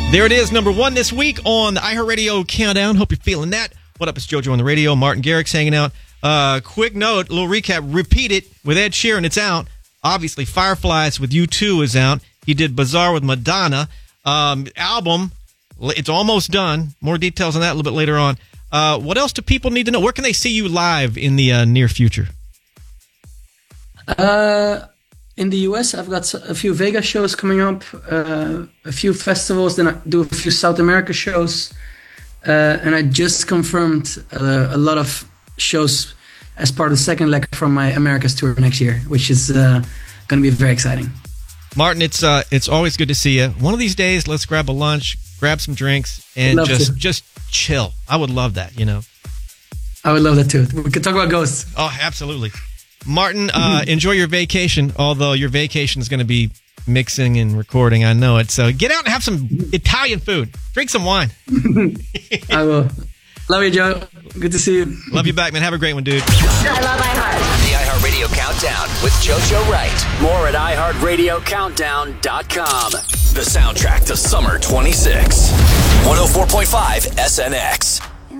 There it is, number one this week on the iHeartRadio Countdown. Hope you're feeling that. What up, it's JoJo on the radio. Martin Garrix hanging out. Quick note, a little recap. Repeat It with Ed Sheeran. It's out. Obviously, Fireflies with U2 is out. He did Bizarre with Madonna. Album, it's almost done. More details on that a little bit later on. What else do people need to know? Where can they see you live in the near future? In the US, I've got a few Vegas shows coming up, a few festivals, then I do a few South America shows, and I just confirmed a lot of shows as part of the second leg from my Americas tour next year, which is going to be very exciting. Martin, it's always good to see you. One of these days, let's grab a lunch, grab some drinks, and just chill. I would love that, you know. I would love that too. We could talk about ghosts. Oh, absolutely. Martin, enjoy your vacation, although your vacation is going to be mixing and recording. I know it. So get out and have some Italian food. Drink some wine. I will. Love you, Joe. Good to see you. Love you back, man. Have a great one, dude. I love iHeart. The iHeartRadio Countdown with JoJo Wright. More at iHeartRadioCountdown.com. The soundtrack to Summer 26. 104.5 SNX.